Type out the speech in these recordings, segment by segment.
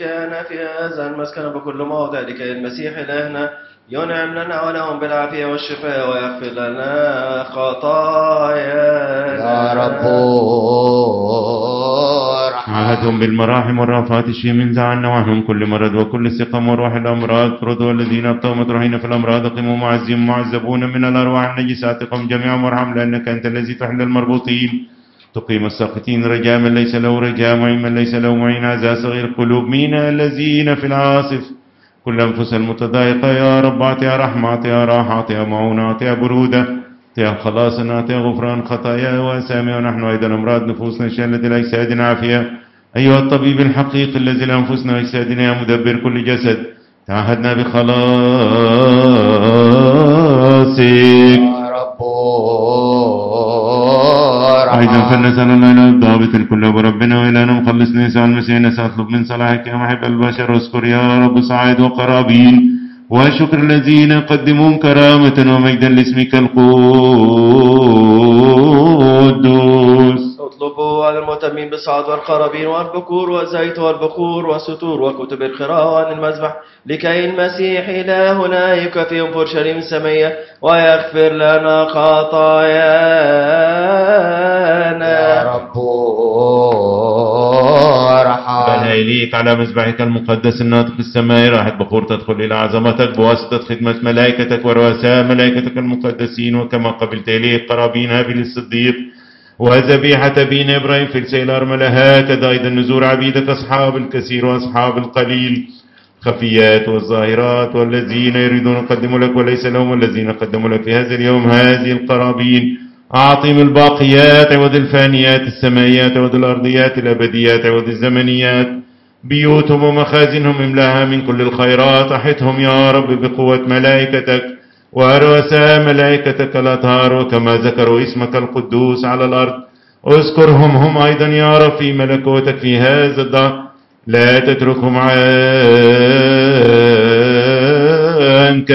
كان في هذا المسكن بكل موضع لكي المسيح إلهنا ينعم لنا ولهم بالعافية والشفاء ويغفر لنا خطايانا. يا رب عهدهم بالمراحم والرافات الشيء من زعلنا وعنهم كل مرض وكل سقم وروح الأمراض فرضوا الذين ابطأوا مطروحين في الأمراض قموا معزين معذبون من الأرواح النجسات قم جميعا وارحم لأنك أنت الذي تحل المربوطين تقيم الساقطين رجاء من ليس له رجاء معين من ليس له معين عزاء صغير القلوب مين الذين في العاصف كل أنفس المتضايقة يا رب أعطيها رحمة أعطيها راحة أعطيها معونة أعطيها برودة أعطيها خلاص أعطيها غفران خطايا وأسامي ونحن أيضا أمراض نفوسنا شلة الأجساد عافية أيها الطبيب الحقيقي الذي لأنفسنا وأجسادنا يا مدبر كل جسد تعهدنا بخلاصك أيضا فلنسأل الله إلى الضابط الكل وربنا وإلهنا مخلصنا يسوع المسيح نسأل من صلاحك يا محب البشر واذكر يا رب صاعد وقرابين وشكر الذين يقدمون كرامة ومجدا لاسمك القدوس. اطلبوا على المهتمين بالصعد والقرابين والبكور والزيت والبخور والستور وكتب القراءة عن المذبح لكي المسيح إلهنا يكفيهم فرشة من سمية ويغفر لنا خطايانا. يا رب بل إليك على مذبحك المقدس الناطق السماء راحت بخور تدخل إلى عظمتك بواسطة خدمة ملائكتك ورؤساء ملائكتك المقدسين وكما قبلت إليه قرابين هابيل الصديق وذبيحة بين إبراهيم في السيل الأرملة هكذا أيضا نزور عبيدك أصحاب الكثير وأصحاب القليل خفيات والظاهرات والذين يريدون أن يقدموا لك وليس لهم والذين قدموا لك في هذا اليوم هذه القرابين أعطهم الباقيات عوض الفانيات السمائيات عوض الأرضيات الأبديات عوض الزمنيات بيوتهم ومخازنهم املاها من كل الخيرات أحطهم يا رب بقوة ملائكتك ورؤساء ملائكتك الأطهار وكما ذكروا اسمك القدوس على الأرض اذكرهم هم أيضا يا رب في ملكوتك في هذا الدهر لا تتركهم عنك.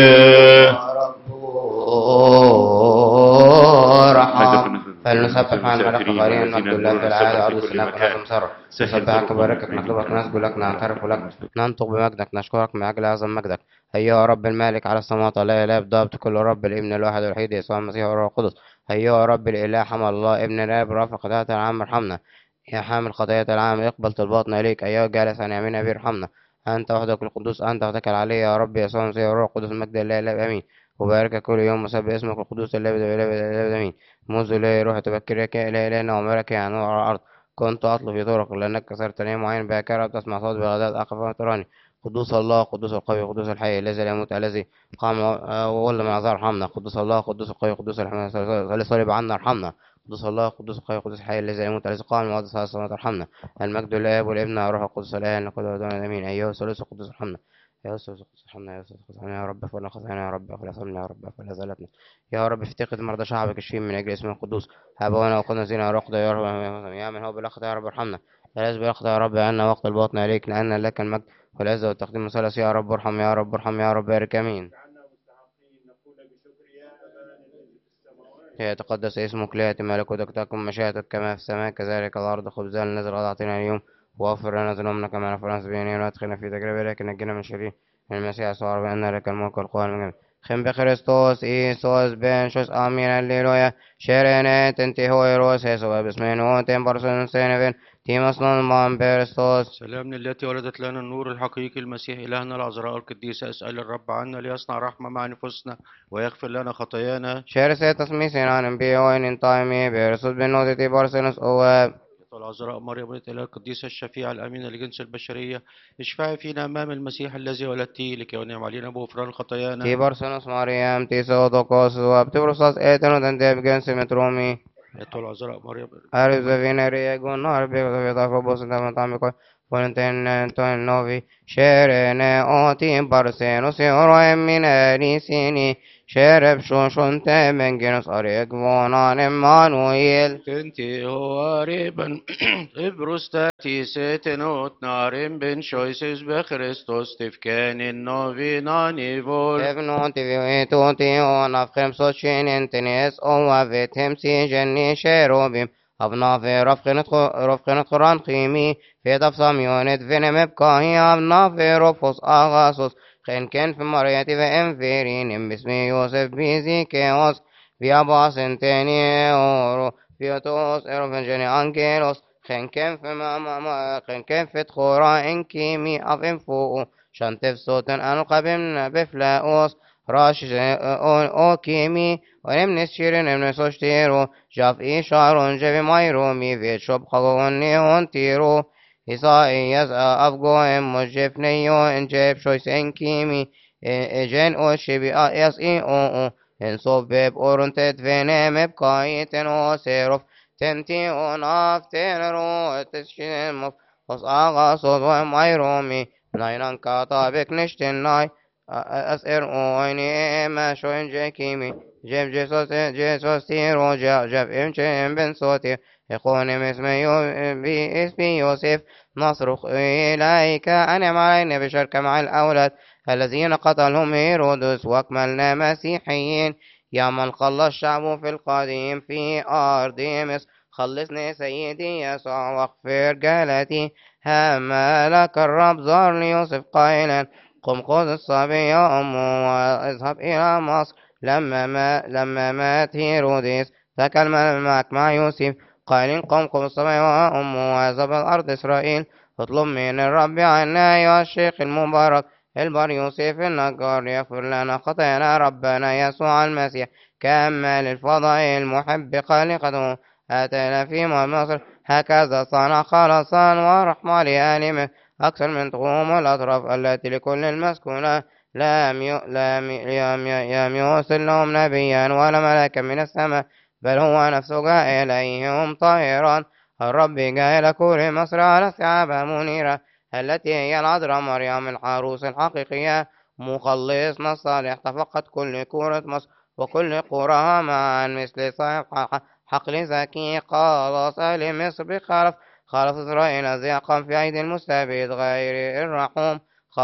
فلنسبح عن ملك قرين نقول الله في العالي عرض السنة ونحن مسر نسبحك نباركك نطلبك نسجد لك نعترف لك ننطق بمجدك نشكرك من أجل عظم مجدك أيها رب المالك على السماوات لا إله بضابط كل رب الابن الواحد الوحيد يسوع المسيح والروح القدس أيها رب الإله حمل الله ابن الآب رافق خطايا العام ارحمنا يا حامل خطايا العام اقبل طلباتنا إليك أيها جالس عن يمين أبي ارحمنا أنت وحدك القدوس أنت وحدك العلي يا رب يسوع المسيح والروح القدس المجد لله إله آمين وبارك كل يوم وسبح اسمك القدوس الابد والابد امين منذ لا روح تبكرك الى الهنا وملك عن نور الارض كنت اطلب في طرق لانك كسرت لي معين باكرة تسمع صوت بغداد اقف تراني قدوس الله قدوس القوي قدوس الحي الذي لا يموت الذي قام وولى من عذاب ارحمنا قدوس الله قدوس القوي قدوس الحي الذي صلب عنا ارحمنا قدوس الله قدوس القوي قدوس الحي الذي لا يموت الذي قام من وضع السماوات ارحمنا المجد للاب والابن والروح القدس الان لكل دون امين ايها الثالوث القدوس ارحمنا يا أستاذ ارحمنا يا أستاذ ارحمنا يا رب فلا خطايانا يا رب فلا ثمنا يا رب فلا زلتنا يا رب افتقد مرضى شعبك الشيم من أجل اسمه القدوس هبونا وقدنا زينا ورقدا يا رب يا من هو بالأخطاء يا رب ارحمنا فلاز بالأخطاء يا رب عنا وقت الباطن عليك لأن لك المجد والعزة والتقديم والثلاث يا رب ارحم يا رب ارحم يا رب بارك آمين يتقدس اسمك ليأتي ملكوتك تكن مشيئتك كما في السماء كذلك الأرض خبزنا الذي غدا أعطينا اليوم واغفر لنا ذنوبنا كما نغفر للمذنبين ولا تدخلنا في تجربة لكن نجنا من شرير المسيح يسوع بأن لك الملك والقوة والمجد خم بخريستوس إيسوس بن شوس آمين الليلويا شيرينة تنتي هو يروس يسوع باسمين وتم برسون سينفين تيمس نون بيرستوس سلامنا التي ولدت لنا النور الحقيقي المسيح إلهنا العذراء القديسة أسأل الرب عنا ليصنع رحمة مع نفوسنا ويغفر لنا خطايانا شيرسي تسميسين عن بيوين انتايمي بيرسوس بن نوتي برسونس أواب العذراء مريم بنت الإله القديسة الشفيعة الأمينة لجنس البشرية اشفعي فينا أمام المسيح الذي ولدتيه لكي ينعم علينا بغفران خطايانا تي برسونس مريم تي سوتوكوس وابتبرسوس ايتنو تنتي بجنس مترومي أيتها العذراء مريم أريز فينا ريجون نار بيغضب يطاقبوس تمتامكو فلنتين نوفي شيريني أوتي برسينوس يروي من أريسيني شرب شوشون تمن جنس أريك فونان إمانويل تنتي هو ريبن إبروستاتي ستنوت نارين بن شويسيس بخريستوس تفكان النوفي ناني فول ابنو تفيتو تيو نفخم سوشين انتنيس أو فيتهم سيجني شيروبيم أبنا في رفق قرآن قيمي في تفصم يونت في نمبكاهي أبنا في رفص أغاسوس خين كن في مريتي فإن فيرين باسمي يوسف بيزي كيوس في أبا سنتيني أورو في توس إرفنجني أنكيلوس خين كن في تخورا إنكيمي أفن فوق شنتف صوتن أنقبن بفلاؤوس راش أوكيمي ونمنس شيرين نمنس اشتيرو شاف إشارون جبي مايرومي في شب خغوني هونتيرو إسائي يسأ أفقوهم مجفنيو إن جيب شويس إنكيمي إجين أوشي يس إي أو إن صبب أورون تدفيني مبكايتن وسيروف تمتي أوناف تنرو تسشين مف فص آغا صوت ومايرومي ناينان كاتابك نشتن ناي أسئر أويني ما شوين جاكيمي جيب جيسوس تيرو جاب إمشي بن صوتي يقول باسمي يوسف نصرخ إليك أنعم علينا بشرك مع الأولاد الذين قتلهم هيرودس وأكملنا مسيحيين يا من خلص الشعب في القديم في أرض مصر خلصني سيدي يسوع واغفر جلتي هما لك الرب زار ليوسف قائلا قم خذ الصبي يا أمه واذهب إلى مصر لما مات هيرودس تكلم معك مع يوسف قائل قم خذ الصبي وأمه واذهب الأرض إسرائيل اطلب من الرب عنا يا الشيخ المبارك البر يوسف النجار يغفر لنا خطايانا ربنا يسوع المسيح كمل الفضائل المحب خالقته آتينا في مصر هكذا صنع خلاصا ورحمة لآل أكثر من طغوم الأطراف التي لكل المسكونة لم يرسل لهم نبيا ولا ملكا من السماء بل هو نفسه جاء إليهم طاهرا الرب جاء إلى كل مصر على ثعابها منيرة التي هي العذراء مريم العروس الحقيقية مخلصنا الصالح تفقد كل كورة مصر وكل قراها معا مثل صاحب حقل زكي خلاص أهل مصر بخلف خلق إسرائيل زيقا في أيدي المستبيد غير الرحوم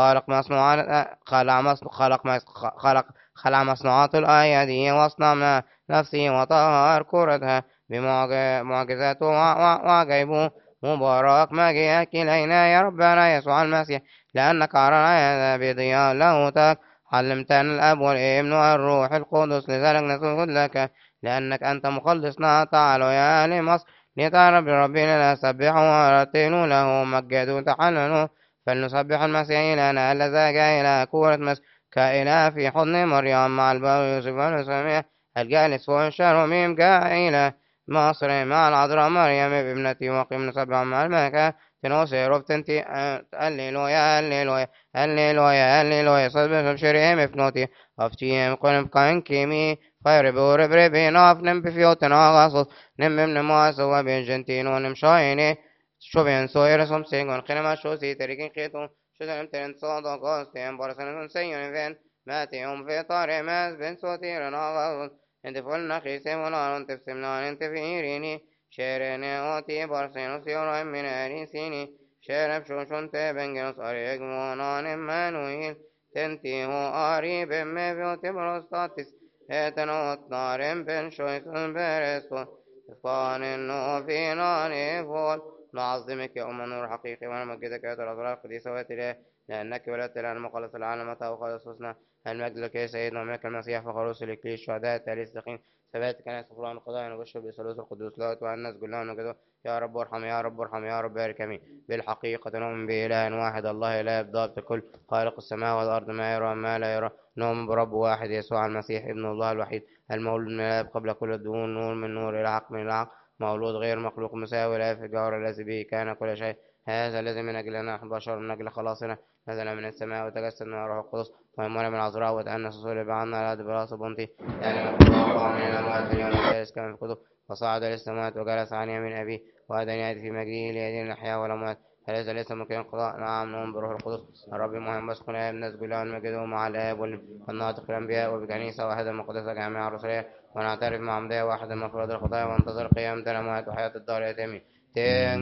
خلق مصنوعات الأيدي واصنع نفسي وطهر كرتها بمعجزاته وعجيبه مبارك مجيئك إلينا يا ربنا يسوع المسيح لأنك أرانا بضياء لاهوتك علمتنا الأب والابن والروح القدس لذلك نسجد لك لأنك أنت مخلصنا تعالوا يا أهل مصر لتعرف بربنا نسبح ونرتل له مجدوا تحللوا فلنسبح المسيح إلهنا الذي جاء إلى كورة مصر كإله في حضن مريم مع البر يوسف والسميع الجالس فوق الشروميم جاء إلى مصر مع العذراء مريم ابنتي وقم نسبح مع الملكة تنوسي ربتنتي هللويا هللويا هللويا هللويا صدق بشريم افنوتي أفتيهم قلب كان كيمي فيربو ربربي نافنم بفيوتنا غاصص نمم نمواسوا بجنتين ونمشايني شوفين سوير سوم سيغون خنما شوسي تريكين خيطون شدنم ترين صودا قاستين برسنن سيون فين ماتيهم في طاري ماز بن صوتيرنا غاصص انت فلنا خيسي ونان تفسمنا انت فيريني شيريني اوتي برسينو سيورا من اريسيني شيرب شوشون تبنجنس اريق مونان مانويل تنتيهو آري بمي فيوتي بروستاتيس اتنوت نارم بن شويسن برسون فاننو في ناني فول نعظمك يا أم النور حقيقي ونمجدك يا الأسرار القديسة واتلاه لأنك ولدت لنا مخلص العالم وخلص حسنا المجد لك يا سيدنا وملك المسيح فخروس لك الشهداء التالي السقيم ثبات كان سفران القضاء ونبشر بثالوث القدوس لا والناس كلهم نجدوا يا رب ارحم يا رب ارحم يا رب بارك امين بالحقيقة نؤمن بإله واحد الله إله بضابط الكل خالق السماء والأرض ما يرى ما لا يرى نؤمن برب واحد يسوع المسيح ابن الله الوحيد المولود من الآب قبل كل الدهون نور من نور إلى حق من الحق مولود غير مخلوق مساوي لا في الجوهر الذي به كان كل شيء هذا الذي من أجلنا نحن بشر من أجل خلاصنا نزل من السماء وتجسد من الروح القدس ومن من العذراء وتأنس صلب عنا على براس بنتي يعني من الأموات في اليوم الثالث كما في الكتب وصعد للسماوات وجلس عن يمين أبيه وهذا يأتي في مجيئه ليدين الأحياء والأموات هذا ليس مكان قضاء نعم نؤمن بروح القدس الرب مهم بسكن الآب نسجد له ونمجده مع الآب والناطق الأنبياء وبكنيسة واحدة مقدسة جامعة رسولية ونعترف مع عمدية واحدة مفرد الخطايا وانتظر قيامة الأموات وحياة الدار الآتمين